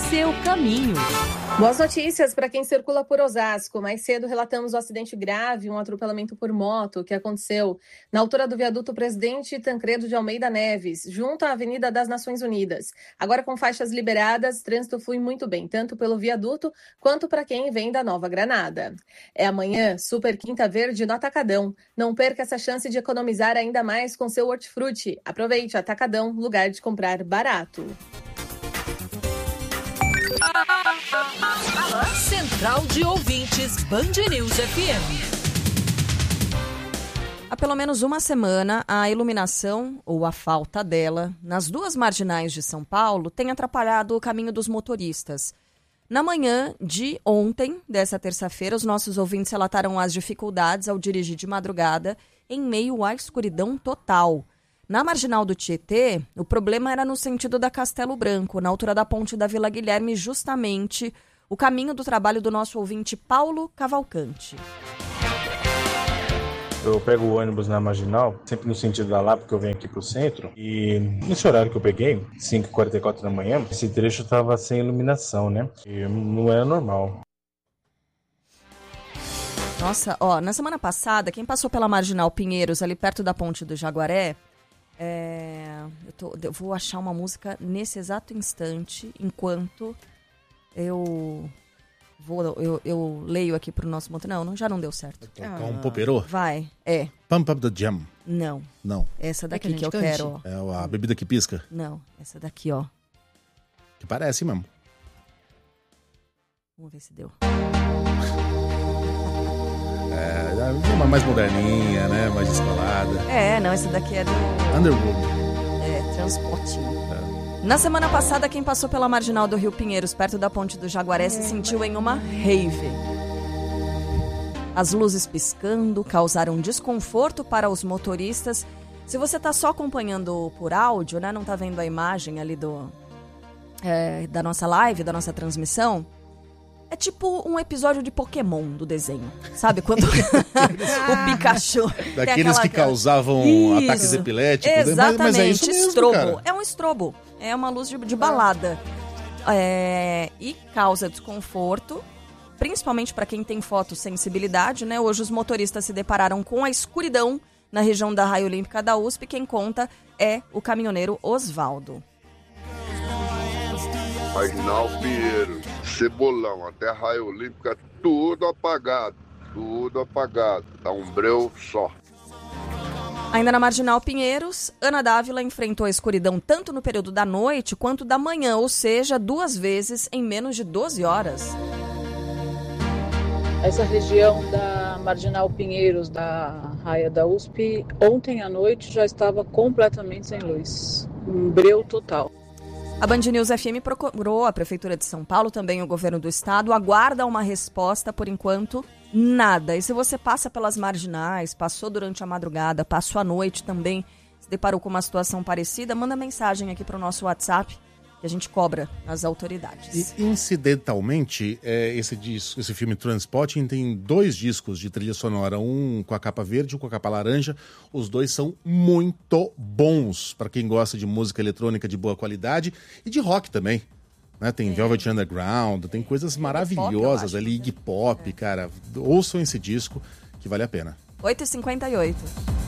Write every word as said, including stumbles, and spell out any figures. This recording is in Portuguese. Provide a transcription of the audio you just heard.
seu caminho. Boas notícias para quem circula por Osasco. Mais cedo relatamos o acidente grave, um atropelamento por moto que aconteceu na altura do viaduto Presidente Tancredo de Almeida Neves, junto à Avenida das Nações Unidas. Agora com faixas liberadas, trânsito flui muito bem, tanto pelo viaduto quanto para quem vem da Nova Granada. É amanhã, Super Quinta Verde no Atacadão. Não perca essa chance de economizar ainda mais com seu hortifruti. Aproveite, Atacadão, lugar de comprar barato. Central de Ouvintes Band News F M. Há pelo menos uma semana, a iluminação, ou a falta dela, nas duas marginais de São Paulo tem atrapalhado o caminho dos motoristas. Na manhã de ontem, dessa terça-feira, os nossos ouvintes relataram as dificuldades ao dirigir de madrugada em meio à escuridão total. Na marginal do Tietê, o problema era no sentido da Castelo Branco, na altura da ponte da Vila Guilherme, justamente o caminho do trabalho do nosso ouvinte Paulo Cavalcante. Eu pego o ônibus na marginal, sempre no sentido da Lapa, porque eu venho aqui pro centro. E nesse horário que eu peguei, cinco e quarenta e quatro da manhã, esse trecho estava sem iluminação, né? E não era normal. Nossa, ó, na semana passada, quem passou pela Marginal Pinheiros, ali perto da ponte do Jaguaré, é, eu, tô, eu vou achar uma música nesse exato instante, enquanto eu... Vou, eu, eu leio aqui pro nosso motor. Não, não, já não deu certo. Tocar um poperô? Vai, é. Pump Up the Jam. Não. Não. Essa daqui é que, que eu cante? quero, ó. É a bebida que pisca? Não, essa daqui, ó. Que parece mesmo. Vamos ver se deu. É, uma mais moderninha, né? Mais descolada. É, não, essa daqui é do... Underwood. É, Transportinho. Na semana passada, quem passou pela marginal do Rio Pinheiros, perto da ponte do Jaguaré, se sentiu em uma rave. As luzes piscando causaram desconforto para os motoristas. Se você está só acompanhando por áudio, né, não está vendo a imagem ali do, é, da nossa live, da nossa transmissão, é tipo um episódio de Pokémon do desenho. Sabe? Quando o Pikachu... Daqueles que aquela... causavam Isso. Ataques epiléticos. Exatamente. Mas, mas é isso mesmo, estrobo. cara. É um estrobo. É uma luz de, de balada. É, e causa desconforto, principalmente para quem tem fotossensibilidade, né? Hoje os motoristas se depararam com a escuridão na região da Raia Olímpica da U S P. Quem conta é o caminhoneiro Osvaldo. Marginal Pinheiro, Cebolão, até a Raia Olímpica, tudo apagado, tudo apagado. Dá um breu só. Ainda na Marginal Pinheiros, Ana Dávila enfrentou a escuridão tanto no período da noite quanto da manhã, ou seja, duas vezes em menos de doze horas. Essa região da Marginal Pinheiros, da Raia da U S P, ontem à noite já estava completamente sem luz. Um breu total. A Band News F M procurou a Prefeitura de São Paulo, também o governo do estado, aguarda uma resposta, por enquanto, nada. E se você passa pelas marginais, passou durante a madrugada, passou a noite também, se deparou com uma situação parecida, manda mensagem aqui para o nosso WhatsApp, que a gente cobra as autoridades. E, incidentalmente, é, esse, disco, esse filme Transporting tem dois discos de trilha sonora, um com a capa verde e um com a capa laranja. Os dois são muito bons para quem gosta de música eletrônica de boa qualidade e de rock também. Né? Tem é. Velvet Underground, tem coisas maravilhosas pop, ali, Iggy Pop, é. cara. Ouçam esse disco que vale a pena. oito e cinquenta e oito.